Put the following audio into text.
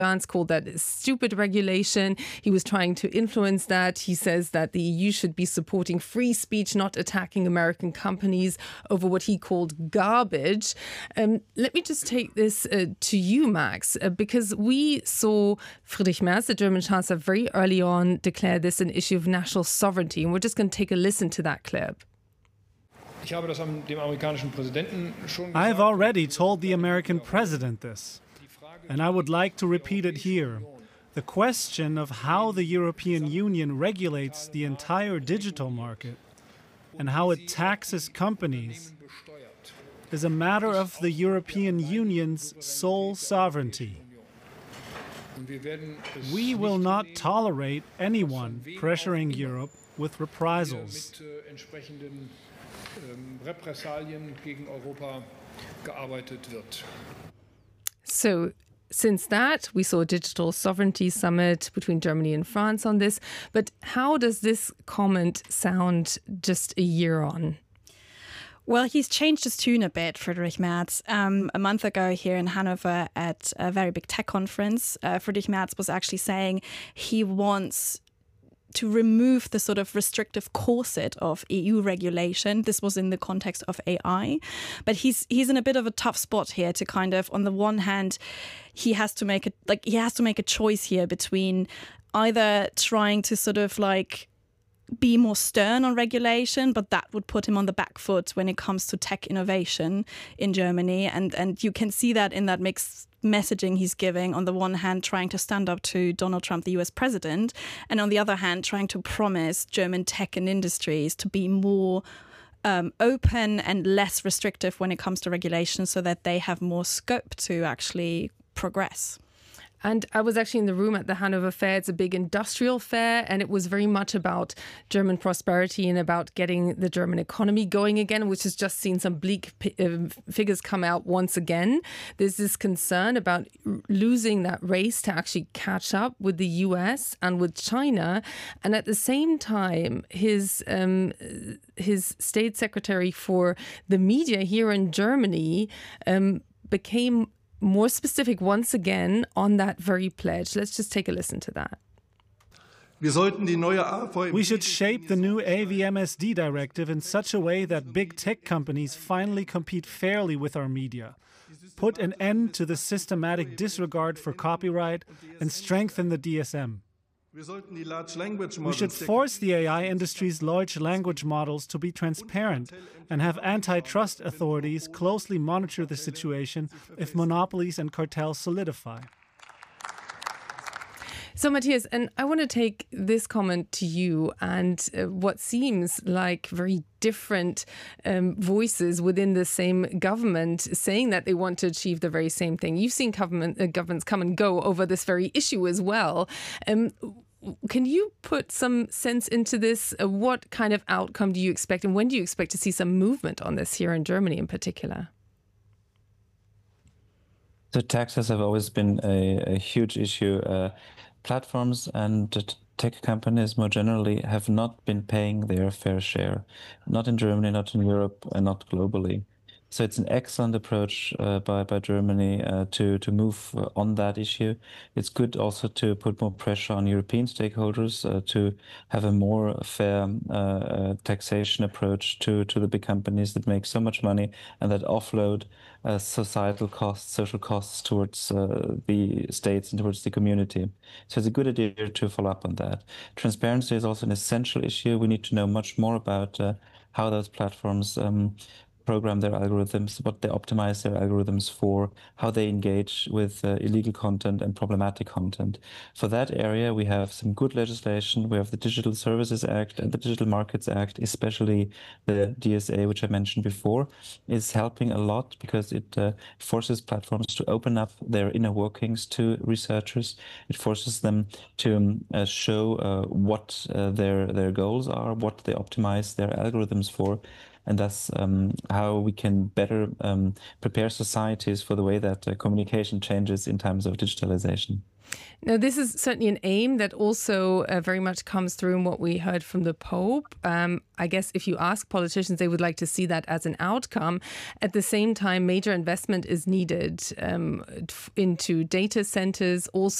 Gantz called that stupid regulation. He was trying to influence that. He says that the EU should be supporting free speech, not attacking American companies over what he called garbage. Let me just take this to you, Max, because we saw Friedrich Merz, the German Chancellor, very early on declare this an issue of national sovereignty. And we're just going to take a listen to that clip. I've already told the American president this. And I would like to repeat it here. The question of how the European Union regulates the entire digital market and how it taxes companies is a matter of the European Union's sole sovereignty. We will not tolerate anyone pressuring Europe with reprisals. So, since that, we saw a digital sovereignty summit between Germany and France on this. But how does this comment sound just a year on? Well, he's changed his tune a bit, Friedrich Merz. A month ago here in Hanover at a very big tech conference, Friedrich Merz was actually saying he wants to remove the sort of restrictive corset of EU regulation. This was in the context of AI. But he's in a bit of a tough spot here to kind of, on the one hand, he has to make a choice here between either trying to sort of like be more stern on regulation, but that would put him on the back foot when it comes to tech innovation in Germany. And you can see that in that mixed messaging he's giving, on the one hand trying to stand up to Donald Trump, the US president, and on the other hand trying to promise German tech and industries to be more open and less restrictive when it comes to regulation so that they have more scope to actually progress. And I was actually in the room at the Hanover Fair. It's a big industrial fair, and it was very much about German prosperity and about getting the German economy going again, which has just seen some bleak figures come out once again. There's this concern about losing that race to actually catch up with the US and with China. And at the same time, his state secretary for the media here in Germany became more specific once again on that very pledge. Let's just take a listen to that. We should shape the new AVMSD directive in such a way that big tech companies finally compete fairly with our media, put an end to the systematic disregard for copyright, and strengthen the DSM. We should force the AI industry's large language models to be transparent and have antitrust authorities closely monitor the situation if monopolies and cartels solidify. So, Matthias, and I want to take this comment to you and what seems like very different voices within the same government saying that they want to achieve the very same thing. You've seen governments come and go over this very issue as well. Can you put some sense into this? What kind of outcome do you expect, and when do you expect to see some movement on this here in Germany in particular? So taxes have always been a huge issue. Platforms and tech companies more generally have not been paying their fair share, not in Germany, not in Europe, and not globally. So it's an excellent approach by Germany to move on that issue. It's good also to put more pressure on European stakeholders to have a more fair taxation approach to the big companies that make so much money and that offload societal costs, social costs towards the states and towards the community. So it's a good idea to follow up on that. Transparency is also an essential issue. We need to know much more about how those platforms program their algorithms, what they optimize their algorithms for, how they engage with illegal content and problematic content. For that area, we have some good legislation. We have the Digital Services Act and the Digital Markets Act, especially the DSA, which I mentioned before, is helping a lot because it forces platforms to open up their inner workings to researchers. It forces them to show what their goals are, what they optimize their algorithms for. and thus how we can better prepare societies for the way that communication changes in times of digitalization. Now, this is certainly an aim that also very much comes through in what we heard from the Pope. I guess if you ask politicians, they would like to see that as an outcome. At the same time, major investment is needed into data centers, also